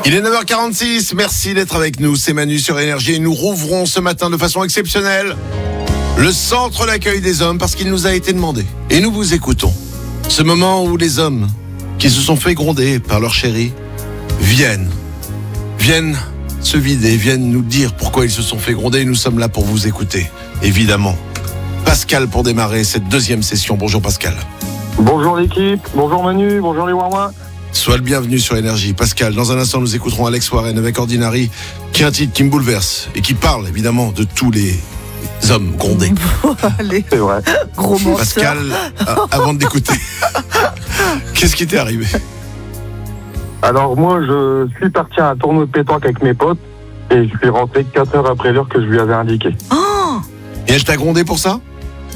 Il est 9h46, merci d'être avec nous, c'est Manu sur Énergie et nous rouvrons ce matin de façon exceptionnelle le centre d'accueil des hommes parce qu'il nous a été demandé. Et nous vous écoutons. Ce moment où les hommes qui se sont fait gronder par leur chérie viennent se vider, viennent nous dire pourquoi ils se sont fait gronder et nous sommes là pour vous écouter, évidemment. Pascal pour démarrer cette deuxième session. Bonjour Pascal. Bonjour l'équipe, bonjour Manu, bonjour les Warwa. Sois le bienvenu sur Énergie. Pascal, dans un instant, nous écouterons Alex Warren avec Ordinary, qui est un titre qui me bouleverse et qui parle évidemment de tous les hommes grondés. C'est vrai. Gros menteur. Pascal, avant de l'écouter, qu'est-ce qui t'est arrivé? Alors moi je suis parti à un tournoi de pétanque avec mes potes et je suis rentré 4 heures après l'heure que je lui avais indiqué. Oh, Et elle t'a grondé pour ça?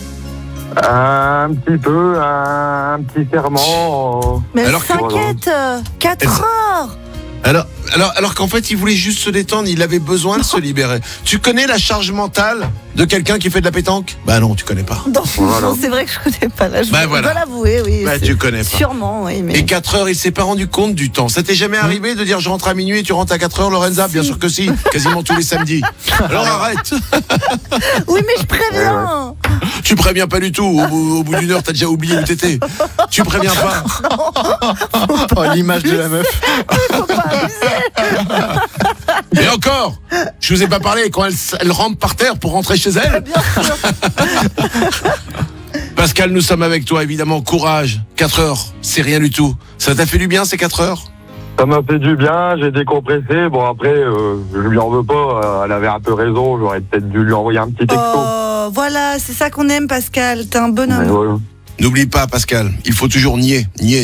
Un petit peu, un petit serment. mais Alors que- s'inquiète, 4 heures. Alors qu'en fait, il voulait juste se détendre, il avait besoin de se libérer. Tu connais la charge mentale de quelqu'un qui fait de la pétanque? Bah non, tu connais pas. Non, Voilà. non, c'est vrai que je connais pas là. Je Bah dois voilà. l'avouer, oui. Bah c'est- tu connais pas. Sûrement, oui. Mais... Et 4 heures, il s'est pas rendu compte du temps. Ça t'est jamais arrivé de dire je rentre à minuit et tu rentres à 4 heures, Lorenza? Bien sûr que si, quasiment tous les samedis. Alors arrête. Oui, mais je préviens. Tu préviens pas du tout. Au bout d'une heure, t'as déjà oublié où t'étais. Tu préviens pas. Oh, l'image de la meuf. Faut pas abuser. Et encore, je vous ai pas parlé quand elle rampe par terre pour rentrer chez elle. Bien sûr. Pascal, nous sommes avec toi, évidemment. Courage. 4 heures, c'est rien du tout. Ça t'a fait du bien ces 4 heures? Ça m'a fait du bien, j'ai décompressé. Bon après, je lui en veux pas, elle avait un peu raison, j'aurais peut-être dû lui envoyer un petit texto. Oh, voilà, c'est ça qu'on aime, Pascal. T'es un Mais bonhomme. voilà. N'oublie pas, Pascal, il faut toujours nier. Mais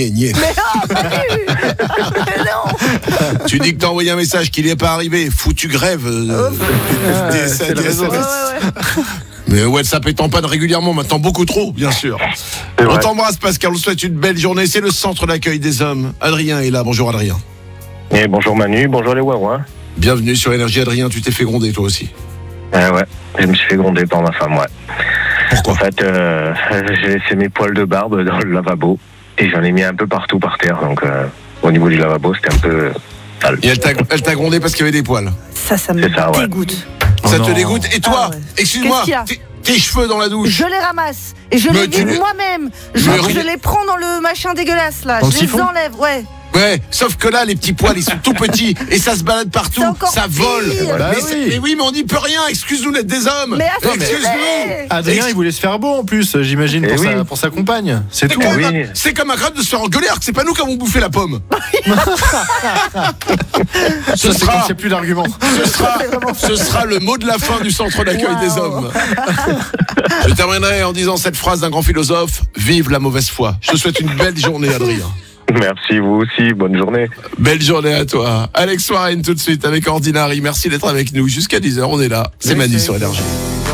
non. Tu dis que t'as envoyé un message qu'il n'est pas arrivé. Foutu grève. c'est le réseau. Ouais, ouais. Mais WhatsApp est en panne régulièrement, maintenant beaucoup trop, bien sûr. C'est On vrai. t'embrasse, Pascal. On te souhaite une belle journée. C'est le centre d'accueil des hommes. Adrien est là. Bonjour, Adrien. Et bonjour Manu, bonjour les Wawa. Bienvenue sur Énergie. Adrien, tu t'es fait gronder, toi aussi. Ouais, je me suis fait gronder par ma femme, ouais. Pourquoi? En fait, j'ai laissé mes poils de barbe dans le lavabo et j'en ai mis un peu partout par terre. Donc, au niveau du lavabo, c'était un peu sale. Et elle t'a grondé parce qu'il y avait des poils. Ça me C'est ça, ouais. dégoûte. Ça Oh te non. dégoûte? Et toi, Ah ouais. excuse-moi, Qu'est-ce qu'il tes cheveux dans la douche. Je les ramasse et je Mais les tu vide les- moi-même. Mais Je rien- les prends dans le machin dégueulasse là. Dans le Je les siphon enlève, ouais. Ouais, sauf que là, les petits poils, ils sont tout petits et ça se balade partout, C'est encore ça vole. pire. Bah mais, oui. mais oui, mais on n'y peut rien. Excuse-nous d'être des hommes. Mais attends, Excuse-nous. Adrien, il voulait se faire beau en plus, j'imagine, Eh oui. pour sa compagne. C'est C'est tout. comme, Oui. c'est comme un grade de se faire engueuler, alors que c'est pas nous qui avons bouffé la pomme. Ça, c'est quand il n'y a plus d'arguments. Ce sera le mot de la fin du centre d'accueil des Wow. hommes. Je terminerai en disant cette phrase d'un grand philosophe: vive la mauvaise foi. Je te souhaite une belle journée, Adrien. Merci, vous aussi, bonne journée. Belle journée à toi. Alex Warren tout de suite avec Ordinary. Merci d'être avec nous jusqu'à 10h. On est là. C'est Manu sur Énergie.